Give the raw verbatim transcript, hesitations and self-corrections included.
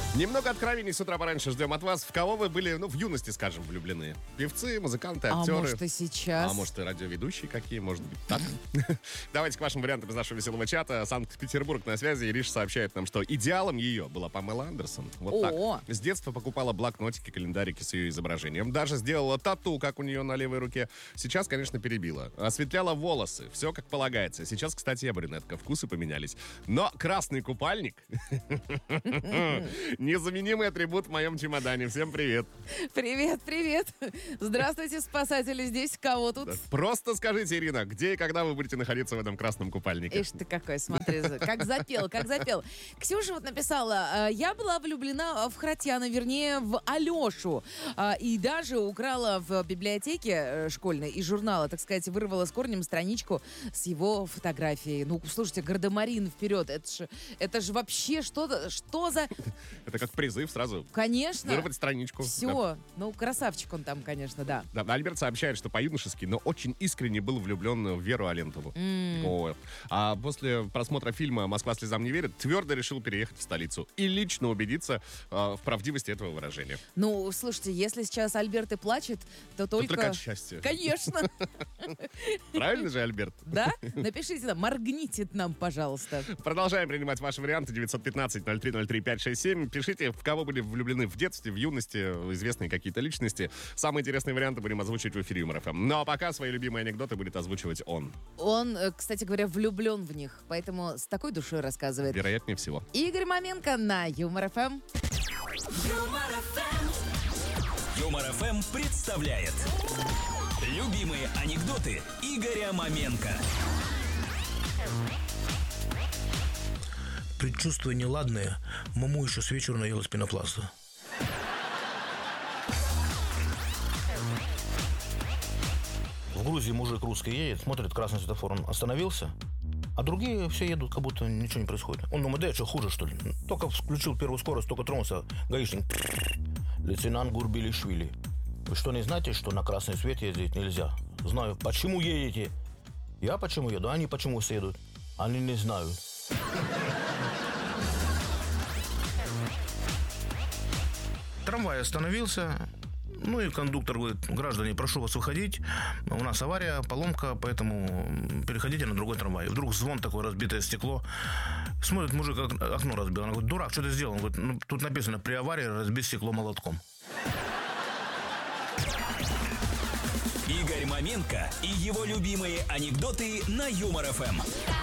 Немного откровений с утра пораньше ждем от вас. В кого вы были, ну, в юности, скажем, влюблены? Певцы, музыканты, актеры. А может, и сейчас. А может, и радиоведущие какие, может быть, так? Давайте к вашим вариантам из нашего веселого чата. Санкт-Петербург на связи. Ириша сообщает нам, что идеалом ее была Памела Андерсон. Вот так. С детства покупала блокнотики, календарики с ее изображением. Даже сделала тату, как у нее на левой руке. Сейчас, конечно, перебила. Осветляла волосы. Все как полагается. Сейчас, кстати, я брюнетка. Вкусы поменялись. Но красный купальник... Незаменимый атрибут в моем чемодане. Всем привет. Привет, привет. Здравствуйте, спасатели. Здесь кого тут? Да. Просто скажите, Ирина, где и когда вы будете находиться в этом красном купальнике? Ишь ты какой, смотри, как запел, как запел. Ксюша вот написала: я была влюблена в Хратьяна, вернее, в Алешу. И даже украла в библиотеке школьной из журнала, так сказать, вырвала с корнем страничку с его фотографией. Ну, слушайте, гардемарин вперед. Это же это ж вообще что-то, что за... Это как призыв сразу. Конечно. Вырвать страничку. Все. Да. Ну, красавчик он там, конечно, да. Да, Альберт сообщает, что по-юношески, но очень искренне был влюблен в Веру Алентову. Mm. О. А после просмотра фильма «Москва слезам не верит» твердо решил переехать в столицу и лично убедиться э, в правдивости этого выражения. Ну, слушайте, если сейчас Альберт и плачет, то только... То только от счастья. Конечно. Правильно же, Альберт? Да? Напишите нам, моргните нам, пожалуйста. Продолжаем принимать ваши варианты. девятьсот пятнадцать ноль три ноль три пять шесть семь. Пишите, в кого были влюблены в детстве, в юности, известные какие-то личности. Самые интересные варианты будем озвучивать в эфире Юмор ФМ. Ну а пока свои любимые анекдоты будет озвучивать он. Он, кстати говоря, влюблен в них, поэтому с такой душой рассказывает. Вероятнее всего. Игорь Маменко на Юмор ФМ. Юмор ФМ представляет любимые анекдоты Игоря Маменко. Предчувствуя неладное, маму еще с вечера наелась пенопласта. В Грузии мужик русский едет, смотрит, красный светофор, он остановился, а другие все едут, как будто ничего не происходит. Он думает, да, что, хуже, что ли? Только включил первую скорость, только тронулся, гаишник. Лейтенант Гурбилишвили. Вы что, не знаете, что на красный свет ездить нельзя? Знаю. Почему едете? Я почему еду? Они почему все едут? Они не знают. Трамвай остановился. Ну и кондуктор говорит: граждане, прошу вас выходить. У нас авария, поломка, поэтому переходите на другой трамвай. И вдруг звон такой, разбитое стекло. Смотрит, мужик окно разбил. Он говорит: дурак, что ты сделал? Он говорит: ну, тут написано, при аварии разбить стекло молотком. Игорь Маменко и его любимые анекдоты на Юмор ФМ.